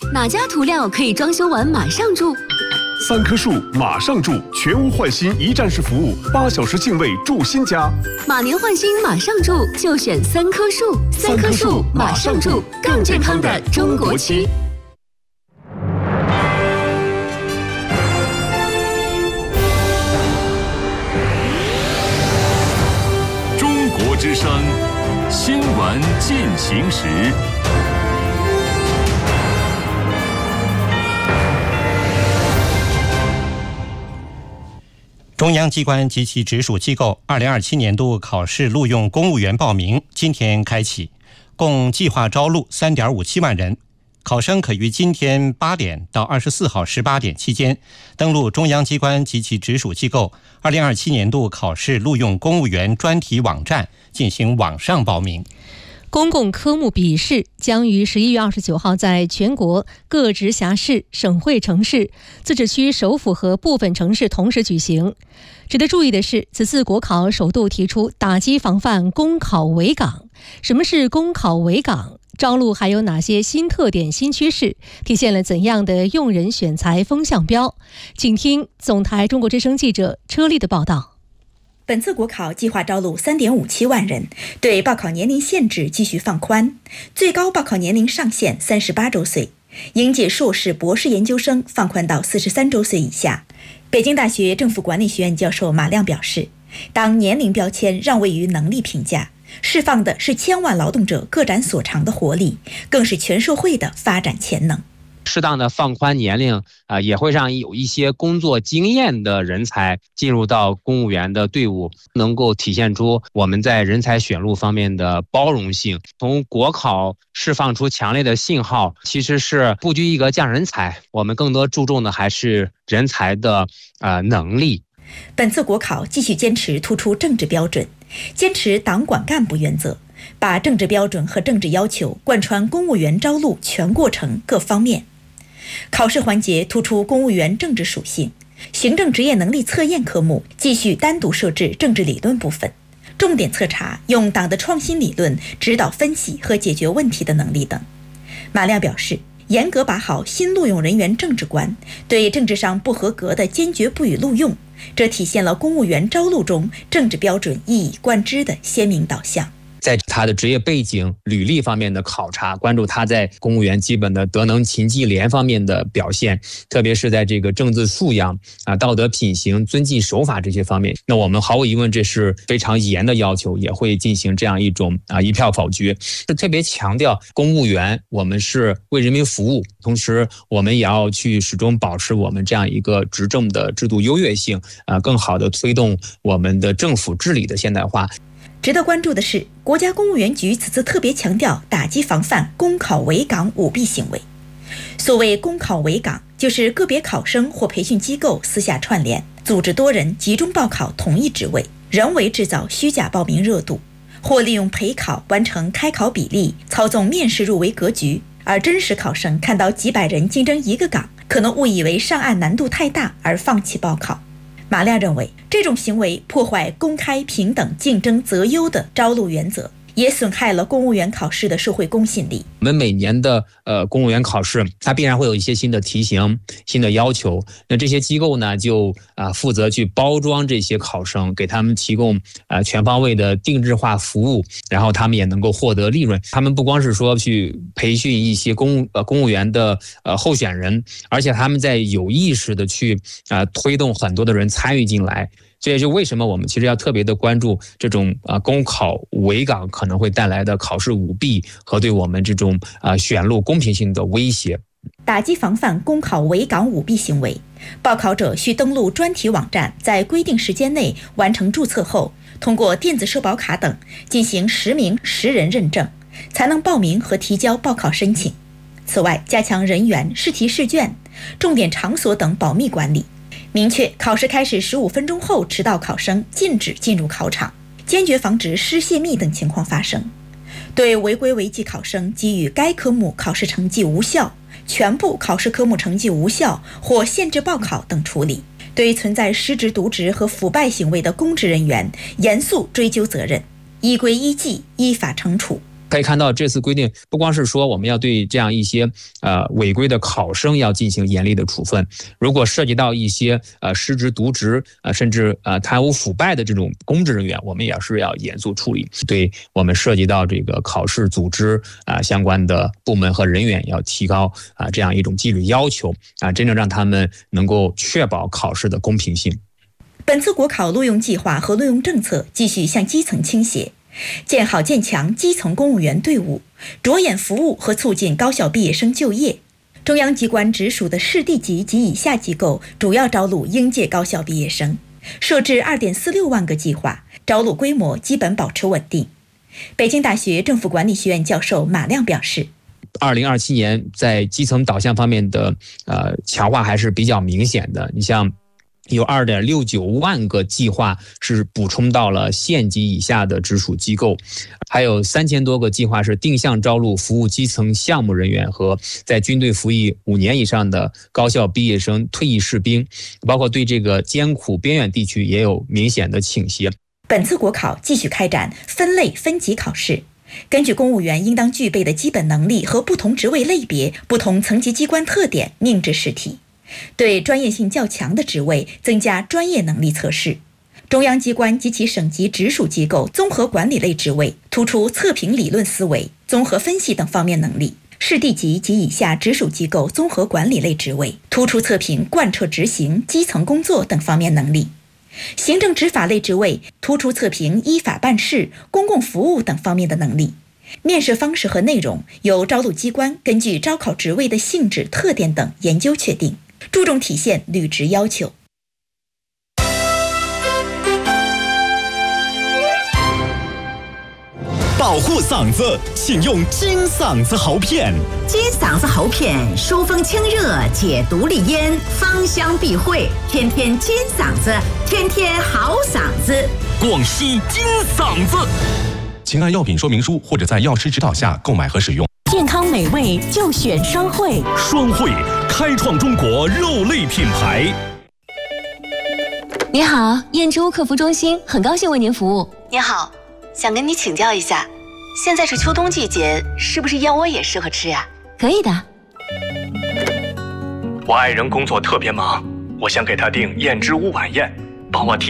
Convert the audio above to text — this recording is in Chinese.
哪家涂料可以装修完马上住 ？3棵树马上住，全屋换新一站式服务，8小时净位住新家。 马年换新马上住，就选3棵树。3棵树马上住，更健康的中国区。 中国之声新闻进行时。 中央机关及其直属机构2027年度考试录用公务员报名今天开启，共计划招录3.57万人。考生可于今天8点到24号18点期间登录中央机关及其直属机构2027年度考试录用公务员专题网站进行网上报名。 公共科目笔试将于11月29号在全国各直辖市、省会城市、自治区首府和部分城市同时举行。值得注意的是，此次国考首度提出打击防范公考围岗。什么是公考围岗？招录还有哪些新特点、新趋势？体现了怎样的用人选才风向标？请听总台中国之声记者车丽的报道。 本次国考计划招录3.57万人，对报考年龄限制继续放宽，最高报考年龄上限38周岁，应届硕士、博士研究生放宽到43周岁以下。北京大学政府管理学院教授马亮表示，当年龄标签让位于能力评价，释放的是千万劳动者各展所长的活力，更是全社会的发展潜能。 适当的放宽年龄也会让有一些工作经验的人才进入到公务员的队伍，能够体现出我们在人才选录方面的包容性。从国考释放出强烈的信号，其实是不拘一格降人才，我们更多注重的还是人才的能力。 本次国考继续坚持突出政治标准，坚持党管干部原则，把政治标准和政治要求贯穿公务员招录全过程各方面。考试环节突出公务员政治属性，行政职业能力测验科目继续单独设置政治理论部分，重点测查用党的创新理论指导分析和解决问题的能力等。马亮表示，严格把好新录用人员政治观，对政治上不合格的坚决不予录用，这体现了公务员招录中政治标准一以贯之的鲜明导向。 在他的职业背景、履历方面的考察，关注他在公务员基本的德能勤绩廉方面的表现，特别是在这个政治素养道德品行、遵纪守法这些方面。那我们毫无疑问这是非常严的要求，也会进行这样一种一票否决。是特别强调公务员我们是为人民服务，同时我们也要去始终保持我们这样一个执政的制度优越性，更好的推动我们的政府治理的现代化。 值得关注的是，国家公务员局此次特别强调打击防范公考围岗舞弊行为。所谓公考围岗，就是个别考生或培训机构私下串联，组织多人集中报考同一职位，人为制造虚假报名热度，或利用陪考完成开考比例，操纵面试入围格局，而真实考生看到几百人竞争一个岗，可能误以为上岸难度太大而放弃报考。马亮认为，这种行为破坏公开、平等、竞争择优的招录原则，也损害了公务员考试的社会公信力。 我们每年的公务员考试，它必然会有一些新的题型、新的要求。那这些机构呢，就负责去包装这些考生，给他们提供全方位的定制化服务，然后他们也能够获得利润。他们不光是说去培训一些公务员的候选人，而且他们在有意识的去推动很多的人参与进来。这也就为什么我们其实要特别的关注这种公考围岗可能会带来的考试舞弊和对我们这种选录公平性的威胁。 打击防范公考围岗舞弊行为，报考者需登录专题网站，在规定时间内完成注册后，通过电子社保卡等进行实名实人认证，才能报名和提交报考申请。此外，加强人员、试题试卷、重点场所等保密管理，明确考试开始15分钟后迟到考生禁止进入考场，坚决防止失泄密等情况发生。对违规违纪考生给予该科目考试成绩无效、全部考试科目成绩无效或限制报考等处理。对存在失职渎职和腐败行为的公职人员严肃追究责任，依规依纪依法惩处。 可以看到，这次规定不光是说我们要对这样一些违规的考生要进行严厉的处分，如果涉及到一些失职渎职甚至贪污腐败的这种公职人员，我们也是要严肃处理。对我们涉及到这个考试组织相关的部门和人员，要提高这样一种纪律要求真正让他们能够确保考试的公平性。 本次国考录用计划和录用政策继续向基层倾斜，建好建强基层公务员队伍，着眼服务和促进高校毕业生就业。中央机关直属的市地级及以下机构主要招录应届高校毕业生，设置2.46万个计划，招录规模基本保持稳定。北京大学政府管理学院教授马亮表示 ，2027年在基层导向方面的强化还是比较明显的。你像有2.69万个计划是补充到了县级以下的直属机构，还有3000多个计划是定向招录服务基层项目人员和在军队服役5年以上的高校毕业生、退役士兵，包括对这个艰苦边远地区也有明显的倾斜。 本次国考继续开展分类分级考试，根据公务员应当具备的基本能力和不同职位类别、不同层级机关特点命制试题，对专业性较强的职位增加专业能力测试。中央机关及其省级直属机构综合管理类职位突出测评理论思维、综合分析等方面能力；市地级及以下直属机构综合管理类职位突出测评贯彻执行、基层工作等方面能力；行政执法类职位突出测评依法办事、公共服务等方面的能力。面试方式和内容由招录机关根据招考职位的性质、特点等研究确定，注重体现履职要求。 保护嗓子，请用金嗓子喉片。 金嗓子喉片疏风清热，解毒利咽，芳香避秽，天天金嗓子，天天好嗓子。 广西金嗓子。 请按药品说明书或者在药师指导下购买和使用。 健康美味就选双汇， 双汇开创中国肉类品牌。 你好，燕之屋客服中心，很高兴为您服务。 你好，想跟你请教一下，现在是秋冬季节，是不是燕窝也适合吃呀？ 可以的。 我爱人工作特别忙，我想给他订燕之屋晚宴，帮我提